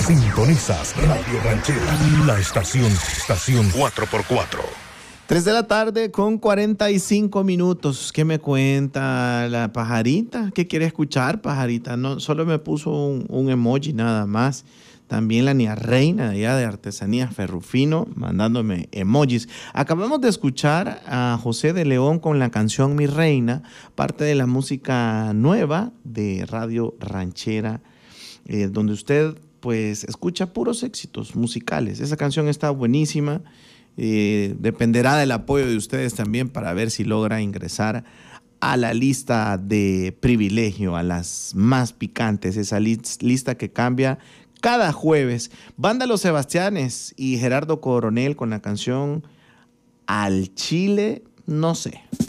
Sintonizas Radio Ranchera, la estación 4x4. 3 de la tarde con 45 minutos. ¿Qué me cuenta la pajarita? ¿Qué quiere escuchar, pajarita? No, solo me puso un emoji nada más. También la niña reina de allá de Artesanías Ferrufino, mandándome emojis. Acabamos de escuchar a José de León con la canción Mi Reina, parte de la música nueva de Radio Ranchera, donde usted pues escucha puros éxitos musicales. Esa canción está buenísima. Dependerá del apoyo de ustedes también para ver si logra ingresar a la lista de privilegio, a las más picantes, esa lista que cambia cada jueves. Banda Los Sebastianes y Gerardo Coronel con la canción Al Chile, no sé.